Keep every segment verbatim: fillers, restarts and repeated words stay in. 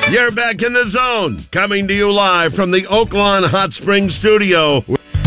You're back in the zone, coming to you live from the Oaklawn Hot Springs studio.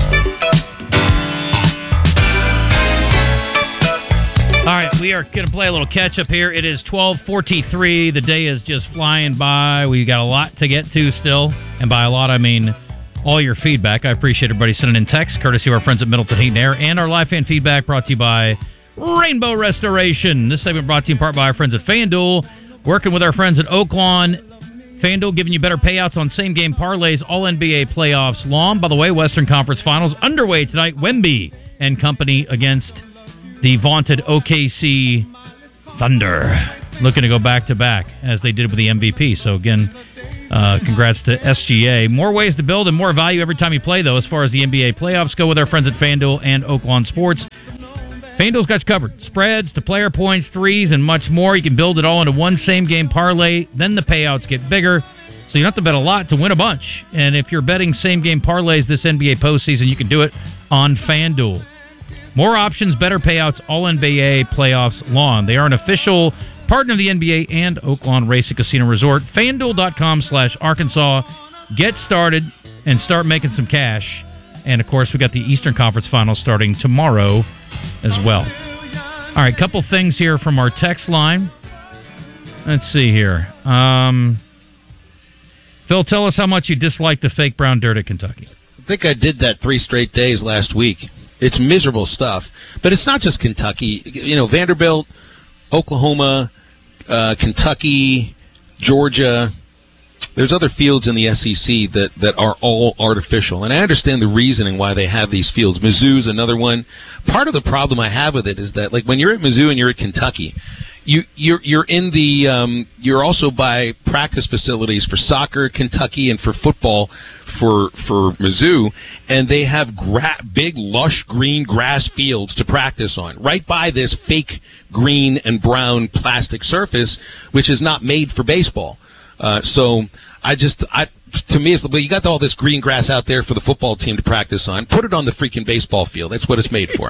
All right, we are going to play a little catch-up here. It is twelve forty-three. The day is just flying by. We got a lot to get to still, and by a lot, I mean all your feedback. I appreciate everybody sending in text, courtesy of our friends at Middleton Heat and Air, and our live fan feedback brought to you by Rainbow Restoration. This segment brought to you in part by our friends at FanDuel, working with our friends at Oaklawn. FanDuel giving you better payouts on same-game parlays all N B A playoffs long. By the way, Western Conference Finals underway tonight. Wemby and company against the vaunted O K C Thunder. Looking to go back-to-back, as they did with the M V P. So, again, uh, congrats to S G A. More ways to build and more value every time you play, though, as far as the N B A playoffs go with our friends at FanDuel and Oaklawn Sports. FanDuel's got you covered. Spreads to player points, threes, and much more. You can build it all into one same-game parlay. Then the payouts get bigger, so you don't have to bet a lot to win a bunch. And if you're betting same-game parlays this N B A postseason, you can do it on FanDuel. More options, better payouts, all N B A playoffs long. They are an official partner of the N B A and Oaklawn Racing Casino Resort. FanDuel.com slash Arkansas. Get started and start making some cash. And, of course, we got the Eastern Conference Finals starting tomorrow as well. All right, couple things here from our text line. Let's see here. Um, Phil, tell us how much you dislike the fake brown dirt at Kentucky. I think I did that three straight days last week. It's miserable stuff. But it's not just Kentucky. You know, Vanderbilt, Oklahoma, uh, Kentucky, Georgia. There's other fields in the S E C that, that are all artificial. And I understand the reasoning why they have these fields. Mizzou's another one. Part of the problem I have with it is that, like, when you're at Mizzou and you're at Kentucky, you, you're you're in the um, you're also by practice facilities for soccer, Kentucky, and for football for for Mizzou, and they have gra- big, lush green grass fields to practice on, right by this fake green and brown plastic surface, which is not made for baseball. Uh, so I just, I to me, it's, well, you got all this green grass out there for the football team to practice on. Put it on the freaking baseball field. That's what it's made for.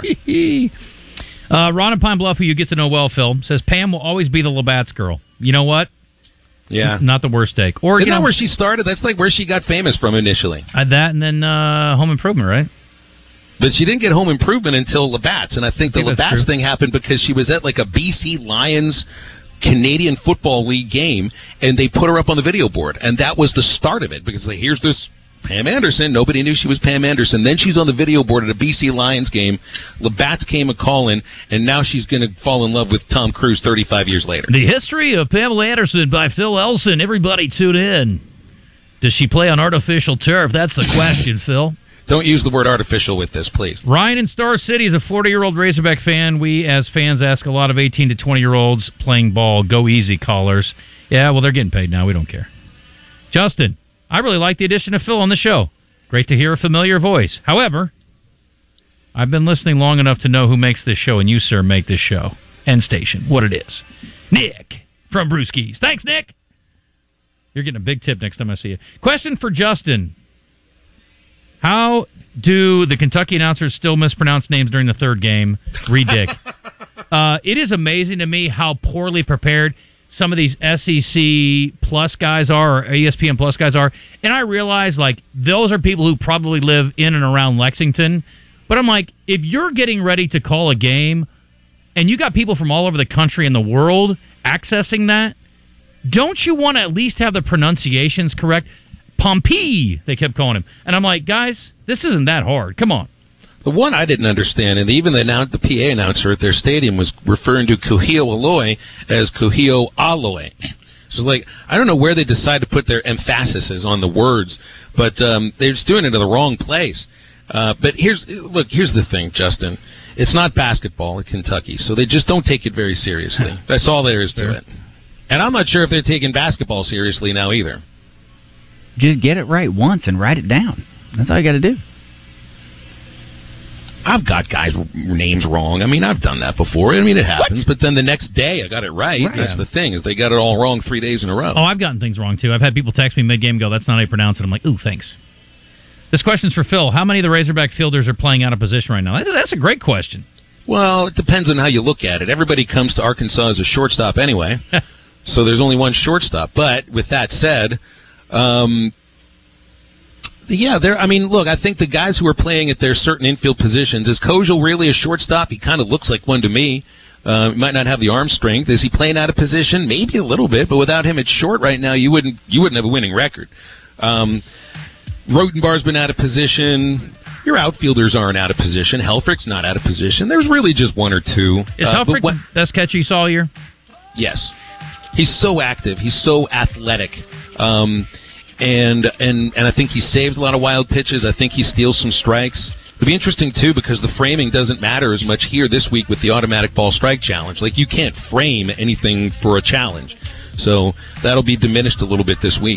uh, Ron in Pine Bluff, who you get to know well, Phil, says Pam will always be the Labatt's girl. You know what? Yeah. Not the worst take. Or, Isn't you know, that where she started? That's like where she got famous from initially. Uh, that and then uh, Home Improvement, right? But she didn't get Home Improvement until Labatt's, and I think I the think Labatt's thing happened because she was at like a B C Lions Canadian Football League game, and they put her up on the video board, and that was the start of it, because like, here's this Pam Anderson. Nobody knew she was Pam Anderson. Then she's on the video board at a B C Lions game. Labatt's came a call-in, and now she's going to fall in love with Tom Cruise thirty-five years later. The History of Pamela Anderson by Phil Elson. Everybody tune in. Does she play on artificial turf? That's the question, Phil. Don't use the word artificial with this, please. Ryan in Star City is a forty-year-old Razorback fan. We, as fans, ask a lot of eighteen to twenty-year-olds playing ball. Go easy, callers. Yeah, well, they're getting paid now. We don't care. Justin, I really like the addition of Phil on the show. Great to hear a familiar voice. However, I've been listening long enough to know who makes this show, and you, sir, make this show. End station, what it is. Nick from Brewskis. Thanks, Nick. You're getting a big tip next time I see you. Question for Justin. How do the Kentucky announcers still mispronounce names during the third game? Ridic. uh, it is amazing to me how poorly prepared some of these S E C Plus guys are, or E S P N Plus guys are. And I realize, like, those are people who probably live in and around Lexington. But I'm like, if you're getting ready to call a game and you got people from all over the country and the world accessing that, don't you want to at least have the pronunciations correct? Pompey, they kept calling him. And I'm like, guys, this isn't that hard. Come on. The one I didn't understand, and even the, annou- the P A announcer at their stadium was referring to Kuhio Aloy as Kuhio Aloy. So, like, I don't know where they decide to put their emphasis on the words, but um, they're just doing it in the wrong place. Uh, but here's look, here's the thing, Justin. It's not basketball at Kentucky, so they just don't take it very seriously. That's all there is to it. And I'm not sure if they're taking basketball seriously now either. Just get it right once and write it down. That's all you got to do. I've got guys' names wrong. I mean, I've done that before. I mean, it happens. What? But then the next day, I got it right. right. That's the thing, is they got it all wrong three days in a row. Oh, I've gotten things wrong, too. I've had people text me mid-game and go, that's not how you pronounce it. I'm like, ooh, thanks. This question's for Phil. How many of the Razorback fielders are playing out of position right now? That's a great question. Well, it depends on how you look at it. Everybody comes to Arkansas as a shortstop anyway. So there's only one shortstop. But with that said, um, yeah, there. I mean, look, I think the guys who are playing at their certain infield positions, is Kojal really a shortstop? He kind of looks like one to me. Uh, he might not have the arm strength. Is he playing out of position? Maybe a little bit, but without him at short right now, you wouldn't you wouldn't have a winning record. Um, Rotenbar's been out of position. Your outfielders aren't out of position. Helfrich's not out of position. There's really just one or two. Is uh, Helfrich the best catcher you saw all year? Yes. He's so active. He's so athletic. Um, and, and, and I think he saves a lot of wild pitches. I think he steals some strikes. It'll be interesting, too, because the framing doesn't matter as much here this week with the automatic ball strike challenge. Like, you can't frame anything for a challenge. So that'll be diminished a little bit this week.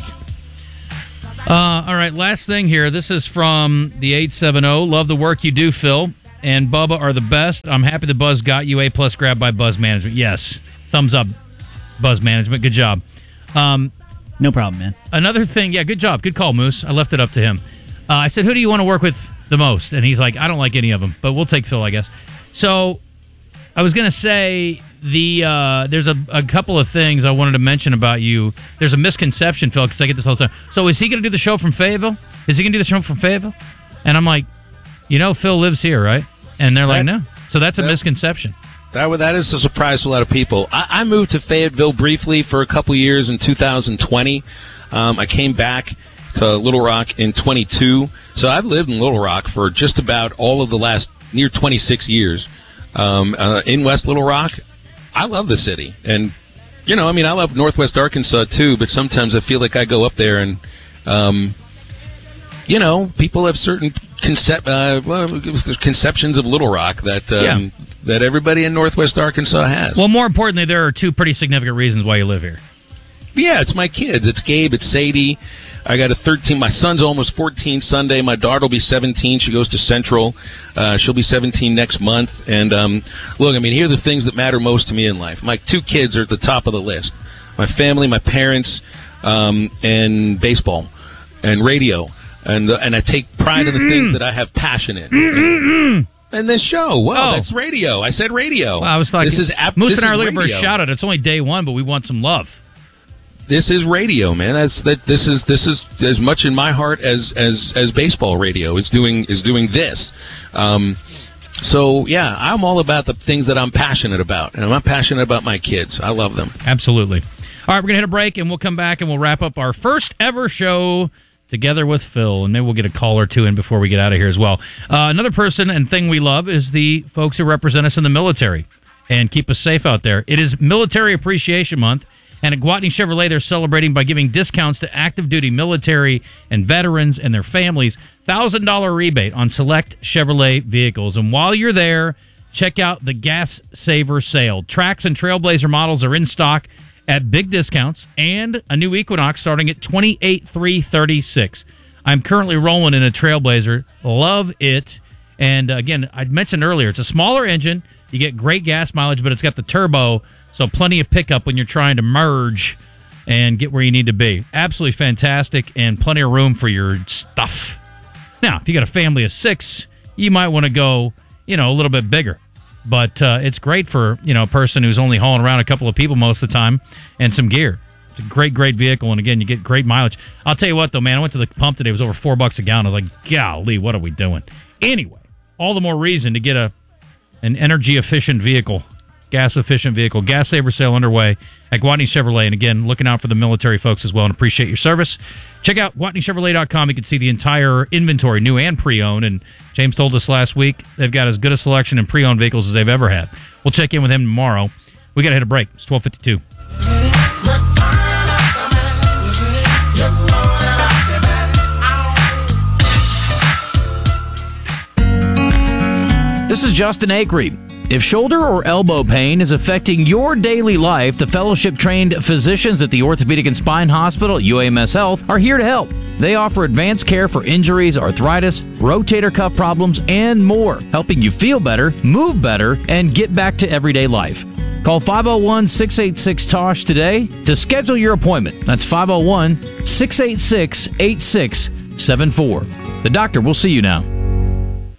Uh, all right, last thing here. This is from the eight seven zero. Love the work you do, Phil. And Bubba are the best. I'm happy the Buzz got you. A plus grab by Buzz Management. Yes. Thumbs up, Buzz Management. Good job. Um, no problem, man. Another thing. Yeah, good job. Good call, Moose. I left it up to him. Uh, I said, who do you want to work with the most? And he's like, I don't like any of them, but we'll take Phil, I guess. So I was going to say... The uh, there's a, a couple of things I wanted to mention about you. There's a misconception, Phil, because I get this all the time. So is he going to do the show from Fayetteville? Is he going to do the show from Fayetteville? And I'm like, you know, Phil lives here, right? And they're like, that, no. So that's a that, misconception. That that is a surprise to a lot of people. I, I moved to Fayetteville briefly for a couple years in two thousand twenty. Um, I came back to Little Rock in twenty-two. So I've lived in Little Rock for just about all of the last near twenty-six years um, uh, in West Little Rock. I love the city, and, you know, I mean, I love Northwest Arkansas, too, but sometimes I feel like I go up there and, um, you know, people have certain concep- uh, well, conceptions of Little Rock that um, yeah. that everybody in Northwest Arkansas has. Well, more importantly, there are two pretty significant reasons why you live here. Yeah, it's my kids. It's Gabe. It's Sadie. I got a thirteen. My son's almost fourteen Sunday. My daughter will be seventeen. She goes to Central. Uh, she'll be seventeen next month. And um, look, I mean, here are the things that matter most to me in life. My two kids are at the top of the list. My family, my parents, um, and baseball and radio. And uh, and I take pride Mm-mm. in the things that I have passion in. Mm-mm. And this show, wow, oh. that's radio. I said radio. Well, I was like, this is ap- Moose this and I are is looking radio. for a shout out. It's only day one, but we want some love. This is radio, man. That's that. This is this is as much in my heart as as as baseball radio is doing is doing this. Um, so yeah, I'm all about the things that I'm passionate about, and I'm passionate about my kids. I love them. Absolutely. All right, we're gonna hit a break, and we'll come back and we'll wrap up our first ever show together with Phil, and maybe we'll get a call or two in before we get out of here as well. Uh, another person and thing we love is the folks who represent us in the military and keep us safe out there. It is Military Appreciation Month. And at Gwatney Chevrolet, they're celebrating by giving discounts to active duty military and veterans and their families. one thousand dollars rebate on select Chevrolet vehicles. And while you're there, check out the Gas Saver Sale. Trax and Trailblazer models are in stock at big discounts, and a new Equinox starting at twenty-eight thousand three hundred thirty-six dollars. I'm currently rolling in a Trailblazer. Love it. And again, I mentioned earlier, it's a smaller engine. You get great gas mileage, but it's got the turbo, so plenty of pickup when you're trying to merge and get where you need to be. Absolutely fantastic, and plenty of room for your stuff. Now, if you got a family of six, you might want to go, you know, a little bit bigger. But uh, it's great for, you know, a person who's only hauling around a couple of people most of the time and some gear. It's a great, great vehicle, and again, you get great mileage. I'll tell you what, though, man, I went to the pump today. It was over four bucks a gallon. I was like, golly, what are we doing? Anyway, all the more reason to get a an energy-efficient vehicle, gas-efficient vehicle. Gas Saver Sale underway at Gwatney Chevrolet. And again, looking out for the military folks as well and appreciate your service. Check out Gwatney Chevrolet dot com. You can see the entire inventory, new and pre-owned. And James told us last week they've got as good a selection in pre-owned vehicles as they've ever had. We'll check in with him tomorrow. We got to hit a break. It's twelve fifty-two. This is Justin Acree. If shoulder or elbow pain is affecting your daily life, the fellowship-trained physicians at the Orthopedic and Spine Hospital at U A M S Health are here to help. They offer advanced care for injuries, arthritis, rotator cuff problems, and more, helping you feel better, move better, and get back to everyday life. Call five oh one, six eight six, T O S H today to schedule your appointment. That's five oh one, six eight six, eight six seven four. The doctor will see you now.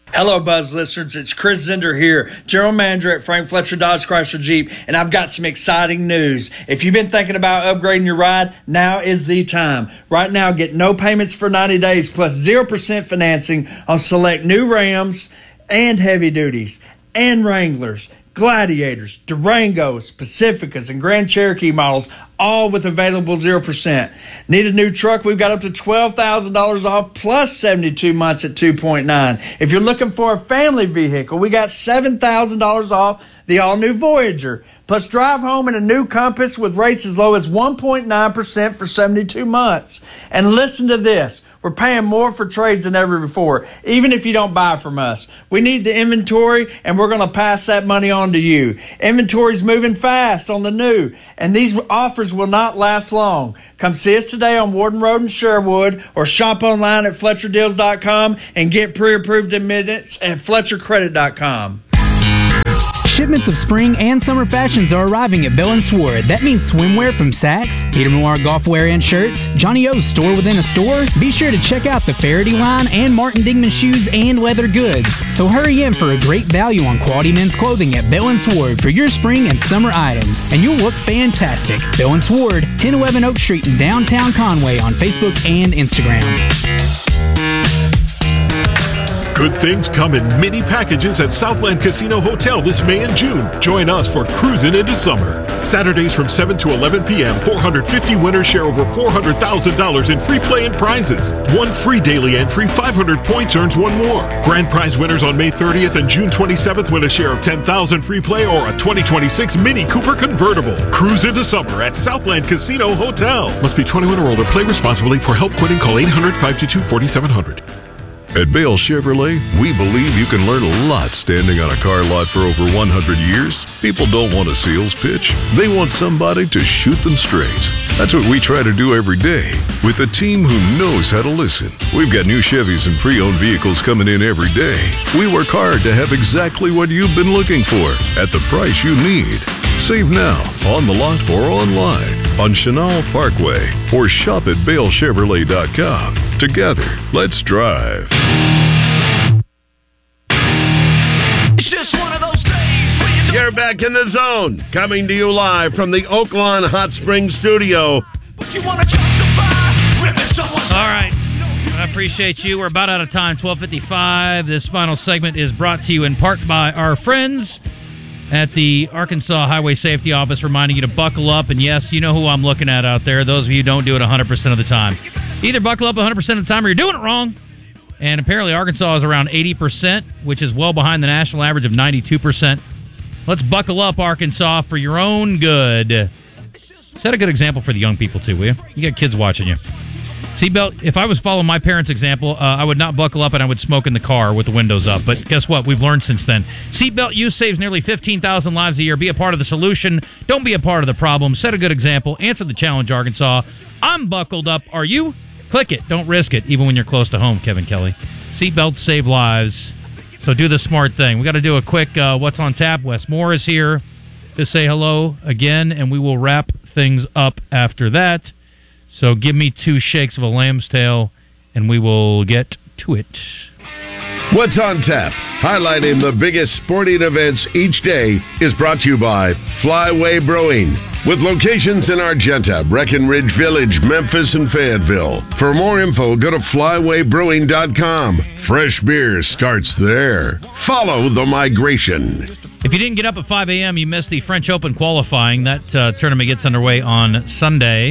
Hello, Buzz listeners. It's Chris Zender here, General Manager at Frank Fletcher Dodge Chrysler Jeep, and I've got some exciting news. If you've been thinking about upgrading your ride, now is the time. Right now, get no payments for ninety days plus zero percent financing on select new Rams and heavy duties and Wranglers, Gladiators, Durangos, Pacificas, and Grand Cherokee models, all with available zero percent. Need a new truck? We've got up to twelve thousand dollars off plus seventy-two months at two point nine. If you're looking for a family vehicle, we got seven thousand dollars off the all-new Voyager. Plus drive home in a new Compass with rates as low as one point nine percent for seventy-two months. And listen to this. We're paying more for trades than ever before, even if you don't buy from us. We need the inventory, and we're going to pass that money on to you. Inventory's moving fast on the new, and these offers will not last long. Come see us today on Warden Road in Sherwood, or shop online at Fletcher Deals dot com and get pre-approved in minutes at Fletcher Credit dot com. Shipments of spring and summer fashions are arriving at Bell and Sword. That means swimwear from Saks, Peter Millar golf wear and shirts, Johnny O's store within a store. Be sure to check out the Faraday line and Martin Dingman shoes and leather goods. So hurry in for a great value on quality men's clothing at Bell and Sword for your spring and summer items, and you'll look fantastic. Bell and Sword, ten eleven Oak Street in downtown Conway on Facebook and Instagram. Good things come in mini packages at Southland Casino Hotel this May and June. Join us for Cruising into Summer. Saturdays from seven to eleven p.m., four hundred fifty winners share over four hundred thousand dollars in free play and prizes. One free daily entry, five hundred points earns one more. Grand prize winners on May thirtieth and June twenty-seventh win a share of ten thousand dollars free play or a twenty twenty-six Mini Cooper convertible. Cruise into Summer at Southland Casino Hotel. Must be twenty-one or older. Play responsibly. For help quitting, call eight hundred, five two two, four seven zero zero. At Bale Chevrolet, we believe you can learn a lot standing on a car lot for over one hundred years. People don't want a sales pitch. They want somebody to shoot them straight. That's what we try to do every day with a team who knows how to listen. We've got new Chevys and pre-owned vehicles coming in every day. We work hard to have exactly what you've been looking for at the price you need. Save now, on the lot or online, on Chenal Parkway, or shop at Bale Chevrolet dot com. Together, let's drive. It's just one of those days when you You're back in the zone, coming to you live from the Oaklawn Hot Springs studio. But you want to justify ripping someone's All right. I appreciate you. We're about out of time, twelve fifty-five. This final segment is brought to you in part by our friends at the Arkansas Highway Safety Office, reminding you to buckle up. And yes, you know who I'm looking at out there. Those of you who don't do it one hundred percent of the time. Either buckle up one hundred percent of the time or you're doing it wrong. And apparently Arkansas is around eighty percent, which is well behind the national average of ninety-two percent. Let's buckle up, Arkansas, for your own good. Set a good example for the young people, too, will you? You got kids watching you. Seatbelt, if I was following my parents' example, uh, I would not buckle up and I would smoke in the car with the windows up. But guess what? We've learned since then. Seatbelt use saves nearly fifteen thousand lives a year. Be a part of the solution. Don't be a part of the problem. Set a good example. Answer the challenge, Arkansas. I'm buckled up. Are you? Click it. Don't risk it, even when you're close to home, Kevin Kelly. Seatbelts save lives. So do the smart thing. We got to do a quick uh, What's on Tap. Wes Moore is here to say hello again, and we will wrap things up after that. So give me two shakes of a lamb's tail, and we will get to it. What's on Tap, highlighting the biggest sporting events each day, is brought to you by Flyway Brewing, with locations in Argenta, Breckenridge Village, Memphis, and Fayetteville. For more info, go to flyway brewing dot com. Fresh beer starts there. Follow the migration. If you didn't get up at five a.m., you missed the French Open qualifying. That uh, tournament gets underway on Sunday.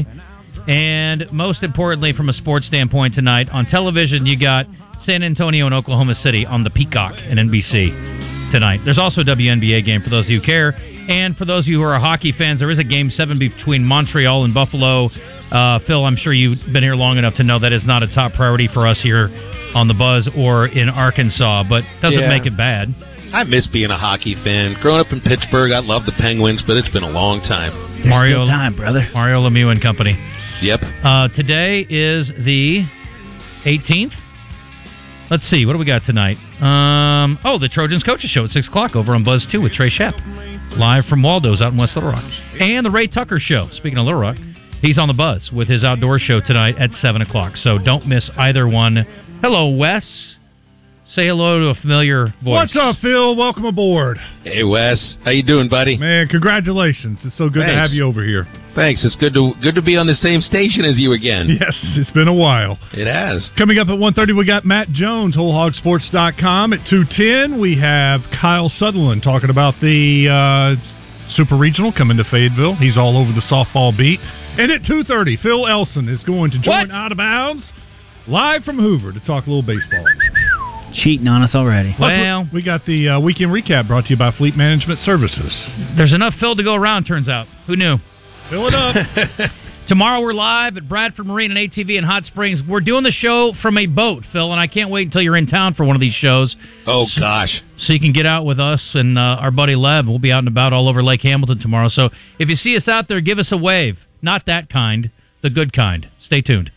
And most importantly, from a sports standpoint tonight, on television, you got San Antonio and Oklahoma City on the Peacock and N B C tonight. There's also a W N B A game for those of you who care. And for those of you who are hockey fans, there is a game seven between Montreal and Buffalo. Uh, Phil, I'm sure you've been here long enough to know that is not a top priority for us here on the Buzz or in Arkansas, but doesn't Yeah. make it bad. I miss being a hockey fan. Growing up in Pittsburgh, I love the Penguins, but it's been a long time. There's Mario, still time, brother. Mario Lemieux and company. Yep. Uh, today is the eighteenth. Let's see, what do we got tonight? Um, oh, the Trojans Coaches Show at six o'clock over on Buzz two with Trey Shepp. Live from Waldo's out in West Little Rock. And the Ray Tucker Show, speaking of Little Rock, he's on the Buzz with his outdoor show tonight at seven o'clock. So don't miss either one. Hello, Wes. Say hello to a familiar voice. What's up, Phil? Welcome aboard. Hey, Wes. How you doing, buddy? Man, congratulations. It's so good Thanks. to have you over here. Thanks. It's good to good to be on the same station as you again. Yes, it's been a while. It has. Coming up at one thirty, we got Matt Jones, whole hog sports dot com. At two ten, we have Kyle Sutherland talking about the uh, Super Regional coming to Fayetteville. He's all over the softball beat. And at two thirty, Phil Elson is going to join What? Out of Bounds live from Hoover to talk a little baseball. Cheating on us already. Plus, Well, we got the uh, weekend recap brought to you by Fleet Management Services. there's enough Phil to go around, turns out. Who knew? Fill it up. Tomorrow we're live at Bradford Marine and A T V in Hot Springs. We're doing the show from a boat, Phil, and I can't wait until you're in town for one of these shows. Oh, gosh. So you can get out with us and uh, our buddy Lev. We'll be out and about all over Lake Hamilton tomorrow. So if you see us out there, give us a wave. Not that kind, the good kind. Stay tuned.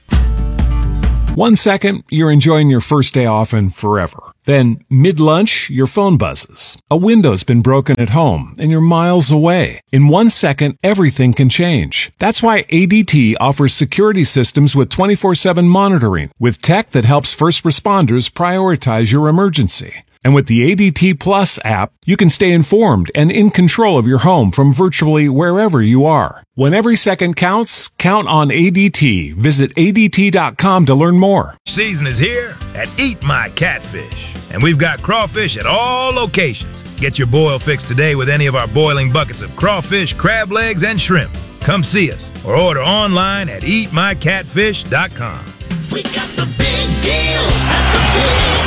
One second, you're enjoying your first day off and forever. Then, mid-lunch, your phone buzzes. A window's been broken at home, and you're miles away. In one second, everything can change. That's why A D T offers security systems with twenty-four seven monitoring, with tech that helps first responders prioritize your emergency. And with the A D T Plus app, you can stay informed and in control of your home from virtually wherever you are. When every second counts, count on A D T. Visit A D T dot com to learn more. Season is here at Eat My Catfish, and we've got crawfish at all locations. Get your boil fix today with any of our boiling buckets of crawfish, crab legs, and shrimp. Come see us or order online at eat my catfish dot com. We got the big deals at the big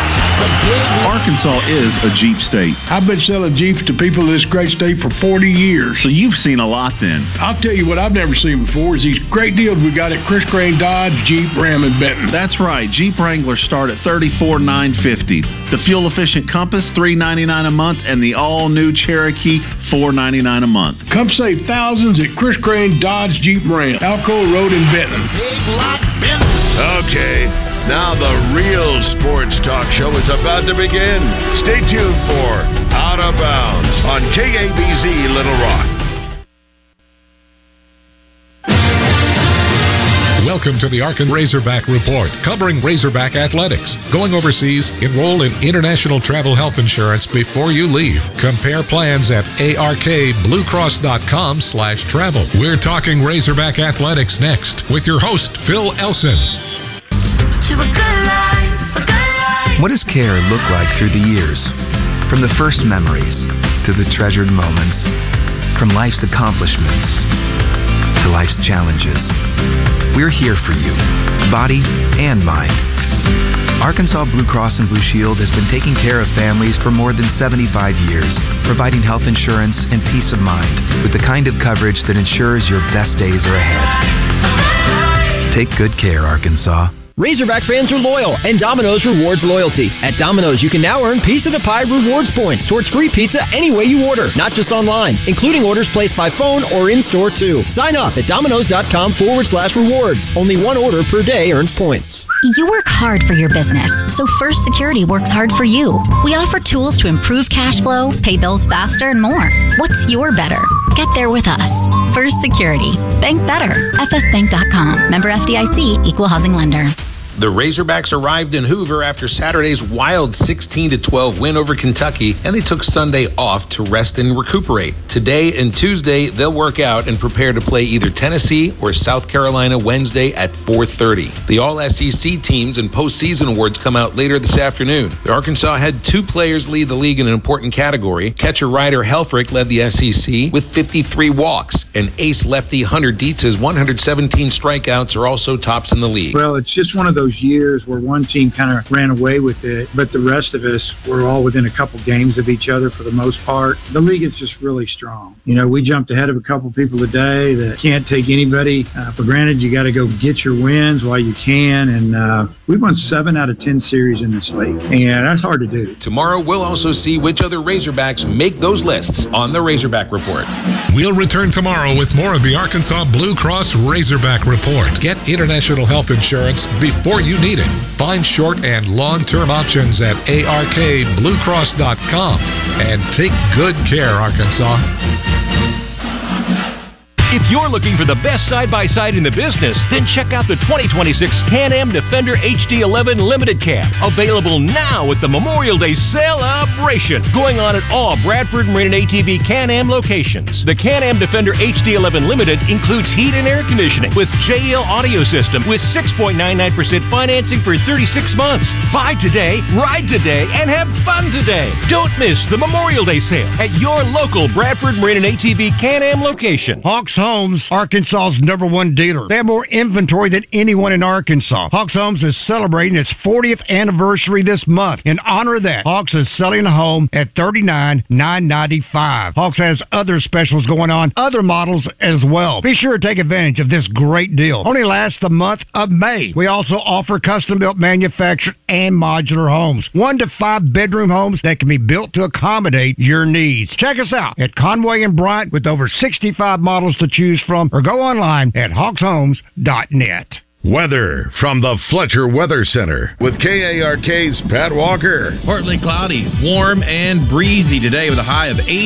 Arkansas is a Jeep state. I've been selling Jeeps to people in this great state for forty years. So you've seen a lot then. I'll tell you what I've never seen before is these great deals we got at Chris Crane Dodge, Jeep, Ram, and Benton. That's right. Jeep Wranglers start at thirty-four thousand nine hundred fifty dollars. The fuel-efficient Compass, three hundred ninety-nine dollars a month, and the all-new Cherokee, four hundred ninety-nine dollars a month. Come save thousands at Chris Crane Dodge, Jeep, Ram, Alcoa Road in Benton. Okay, now the real sports talk show is about to begin. Stay tuned for Out of Bounds on K A B Z Little Rock. Welcome to the Arkansas Razorback Report, covering Razorback athletics. Going overseas, enroll in international travel health insurance before you leave. Compare plans at arkbluecross.com slash travel. We're talking Razorback athletics next with your host, Phil Elson. What does care look like through the years? From the first memories to the treasured moments, from life's accomplishments to life's challenges. We're here for you, body and mind. Arkansas Blue Cross and Blue Shield has been taking care of families for more than seventy-five years, providing health insurance and peace of mind with the kind of coverage that ensures your best days are ahead. Take good care, Arkansas. Razorback fans are loyal, and Domino's rewards loyalty. At Domino's, you can now earn Piece of the Pie rewards points towards free pizza any way you order, not just online, including orders placed by phone or in-store, too. Sign up at Domino's.com forward slash rewards. Only one order per day earns points. You work hard for your business, so First Security works hard for you. We offer tools to improve cash flow, pay bills faster, and more. What's your better? Get there with us. First Security. Bank better. F S bank dot com. Member F D I C. Equal housing lender. The Razorbacks arrived in Hoover after Saturday's wild sixteen to twelve win over Kentucky, and they took Sunday off to rest and recuperate. Today and Tuesday, they'll work out and prepare to play either Tennessee or South Carolina Wednesday at four thirty. The All S E C teams and postseason awards come out later this afternoon. Arkansas had two players lead the league in an important category. Catcher Ryder Helfrich led the S E C with fifty-three walks, and ace lefty Hunter Dietz's one hundred seventeen strikeouts are also tops in the league. Well, it's just one of those years where one team kind of ran away with it, but the rest of us were all within a couple games of each other for the most part. The league is just really strong. You know, we jumped ahead of a couple people today that can't take anybody uh, for granted. You got to go get your wins while you can, and uh, we won seven out of ten series in this league, and that's hard to do. Tomorrow, we'll also see which other Razorbacks make those lists on the Razorback Report. We'll return tomorrow with more of the Arkansas Blue Cross Razorback Report. Get international health insurance before you need it. Find short and long-term options at A R K blue cross dot com and take good care, Arkansas. If you're looking for the best side-by-side in the business, then check out the twenty twenty-six Can-Am Defender H D eleven Limited Cab. Available now at the Memorial Day celebration going on at all Bradford Marine and A T V Can-Am locations. The Can-Am Defender H D eleven Limited includes heat and air conditioning with J L audio system with six point nine nine percent financing for thirty-six months. Buy today, ride today, and have fun today. Don't miss the Memorial Day sale at your local Bradford Marine and A T V Can-Am location. Hawks Homes, Arkansas's number one dealer. They have more inventory than anyone in Arkansas. Hawks Homes is celebrating its fortieth anniversary this month. In honor of that, Hawks is selling a home at thirty-nine thousand nine hundred ninety-five dollars. Hawks has other specials going on, other models as well. Be sure to take advantage of this great deal. Only lasts the month of May. We also offer custom-built manufactured and modular homes. One to five bedroom homes that can be built to accommodate your needs. Check us out at Conway and Bryant with over sixty-five models to choose from, or go online at hawks homes dot net. Weather from the Fletcher Weather Center with K A R K's Pat Walker. Partly cloudy, warm and breezy today with a high of eighty.